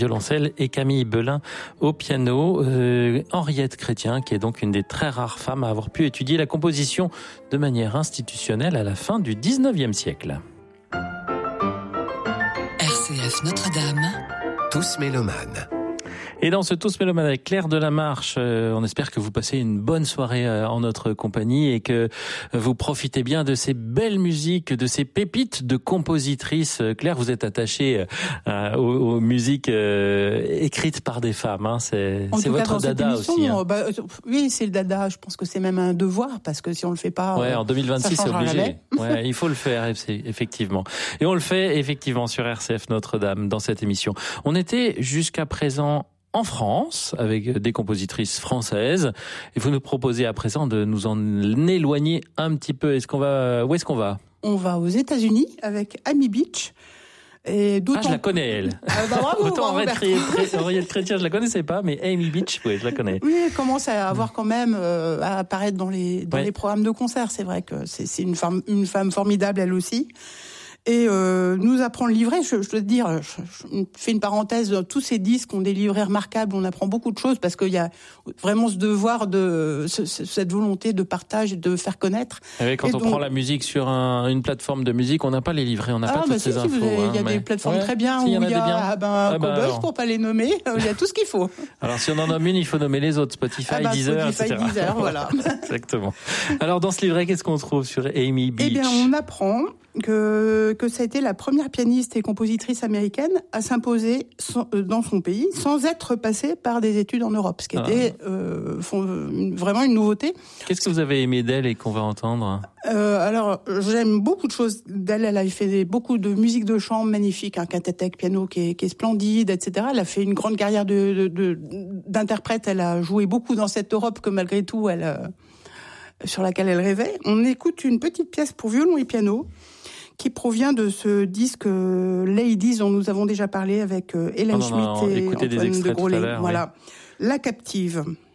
Violoncelle et Camille Belin au piano. Henriette Chrétien, qui est donc une des très rares femmes à avoir pu étudier la composition de manière institutionnelle à la fin du 19e siècle. RCF Notre-Dame. Tous mélomanes. Et dans ce Tous Mélomane avec Claire Delamarche, on espère que vous passez une bonne soirée en notre compagnie et que vous profitez bien de ces belles musiques, de ces pépites de compositrices. Claire, vous êtes attachée aux musiques écrites par des femmes. Hein. C'est votre dada aussi. Hein. Oui, c'est le dada. Je pense que c'est même un devoir parce que si on le fait pas, en 2026, c'est obligé. Ouais, il faut le faire, effectivement. Et on le fait effectivement sur RCF Notre-Dame dans cette émission. On était jusqu'à présent en France, avec des compositrices françaises. Et vous nous proposez à présent de nous en éloigner un petit peu. Où est-ce qu'on va ? On va aux États-Unis avec Amy Beach. Et je la connais, elle. Bravo, autant Henriette Chrétien, je la connaissais pas, mais Amy Beach, oui, je la connais. Oui, elle commence à avoir quand même, à apparaître dans les programmes de concert. C'est vrai que c'est une femme formidable, elle aussi. Et nous apprend le livret, je dois te dire, je fais une parenthèse, tous ces disques ont des livrets remarquables, on apprend beaucoup de choses parce qu'il y a vraiment ce devoir cette volonté de partage et de faire connaître. Et quand on prend la musique sur une plateforme de musique, on n'a pas les livrets, on n'a pas toutes ces infos. Il y a des plateformes très bien où il y a Cobuzz pour pas les nommer, il y a tout ce qu'il faut. Alors si on en nomme une, il faut nommer les autres, Spotify, Deezer, etc. Deezer, voilà. Exactement. Alors dans ce livret, qu'est-ce qu'on trouve sur Amy Beach ? Eh bien, on apprend que ça a été la première pianiste et compositrice américaine à s'imposer dans son pays sans être passée par des études en Europe, ce qui était vraiment une nouveauté. Qu'est-ce que vous avez aimé d'elle et qu'on va entendre ? Alors, j'aime beaucoup de choses d'elle. Elle a fait beaucoup de musique de chambre magnifique, un quintet avec piano qui est splendide, etc. Elle a fait une grande carrière d'interprète. Elle a joué beaucoup dans cette Europe que malgré tout, sur laquelle elle rêvait. On écoute une petite pièce pour violon et piano qui provient de ce disque Ladies dont nous avons déjà parlé avec Hélène Schmitt et Antoine de Grolet. Voilà, La Captive.